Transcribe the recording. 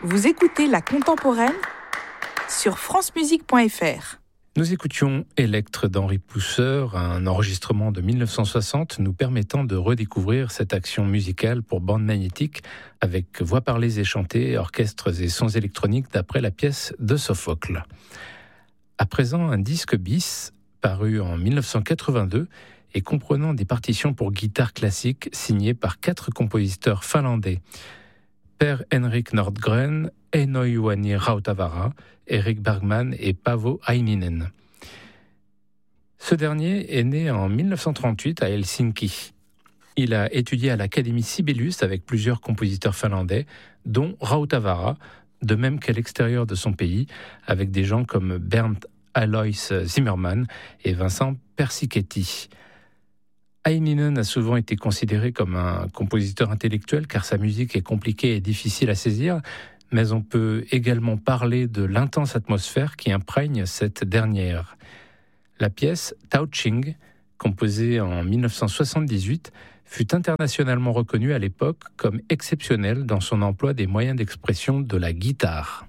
Vous écoutez La Contemporaine sur francemusique.fr. Nous écoutions Electre d'Henri Pousseur, un enregistrement de 1960 nous permettant de redécouvrir cette action musicale pour bande magnétique avec voix parlées et chantées, orchestres et sons électroniques d'après la pièce de Sophocle. À présent, un disque bis paru en 1982 et comprenant des partitions pour guitare classique signées par 4 compositeurs finlandais. Per Henrik Nordgren, Eino Juhani Rautavaara, Erik Bergman et Paavo Hänninen. Ce dernier est né en 1938 à Helsinki. Il a étudié à l'Académie Sibelius avec plusieurs compositeurs finlandais, dont Rautavaara, de même qu'à l'extérieur de son pays, avec des gens comme Bernd Alois Zimmermann et Vincent Persichetti. Hänninen a souvent été considéré comme un compositeur intellectuel car sa musique est compliquée et difficile à saisir, mais on peut également parler de l'intense atmosphère qui imprègne cette dernière. La pièce Tauching, composée en 1978, fut internationalement reconnue à l'époque comme exceptionnelle dans son emploi des moyens d'expression de la guitare.